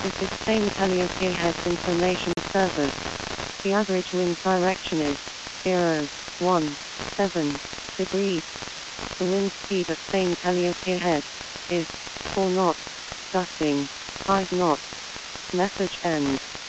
This is St. Calliope Head Information Service. The average wind direction is 017 degrees. The wind speed at St. Calliope Head is 4 knots, gusting 5 knots. Message end.